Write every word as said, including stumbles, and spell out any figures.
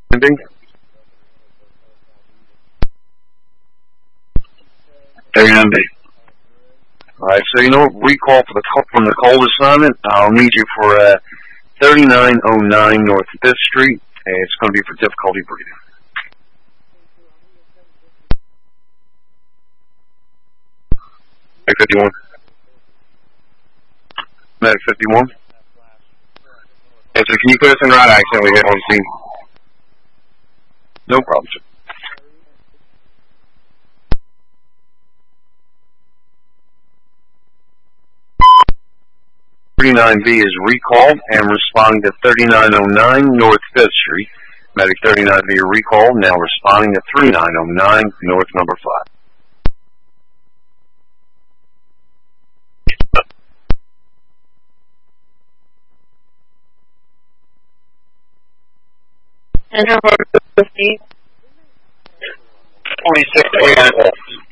Ending. thirty-nine B. Alright, so you know what? Recall for the from the cold assignment. I'll need you for uh, thirty-nine oh nine North fifth Street. And it's going to be for difficulty breathing. Medic fifty-one. Medic fifty-one. And so can you put us in right accent? We hit on scene. No problem, sir. thirty-nine B is recalled and responding to thirty-nine oh nine North fifth Street. Medic thirty-nine B recalled, now responding to thirty-nine oh nine North number five. Enter fifty. twenty-six.